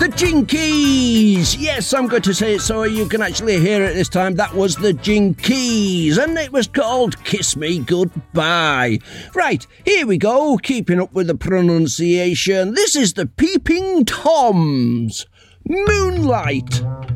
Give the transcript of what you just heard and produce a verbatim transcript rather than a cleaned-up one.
The Jinkies! Yes, I'm going to say it so you can actually hear it this time. That was the Jinkies, and it was called Kiss Me Goodbye. Right, here we go, keeping up with the pronunciation. This is the Peeping Toms. Moonlight.